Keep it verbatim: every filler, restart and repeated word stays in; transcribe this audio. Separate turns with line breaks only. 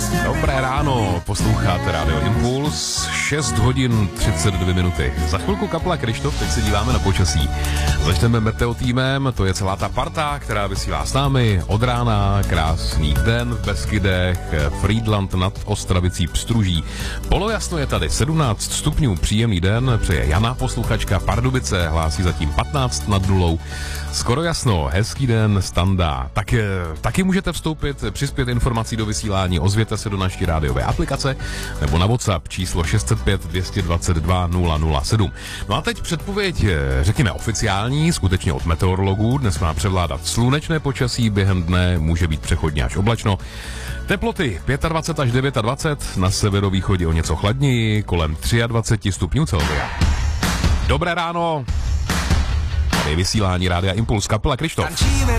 Dobré ráno, posloucháte Radio Impuls, šest hodin třicet dvě minuty. Za chvilku kapela Krištof, teď se díváme na počasí. Začneme Meteo týmem, to je celá ta parta, která vysílá s námi od rána, krásný den v Beskydech, Frýdlant nad Ostravicí Pstruží. Polojasno je tady, sedmnáct stupňů, příjemný den, přeje Jana, posluchačka, Pardubice, hlásí zatím patnáct nad nulou. Skoro jasno, hezký den, Standa. Tak, taky můžete vstoupit, přispět informací do vysílání, ozvěte se do naší rádiové aplikace nebo na WhatsApp číslo šest set pět dvě stě dvacet dva nula nula sedm. No a teď předpověď, řekněme oficiální, skutečně od meteorologů. Dnes má převládat slunečné počasí, během dne může být přechodně až oblačno. Teploty dvacet pět až dvacet devět, na severovýchodě o něco chladněji, kolem dvacet tři stupňů Celsia. Dobré ráno, tady je vysílání Rádia Impuls, kapela Krištof.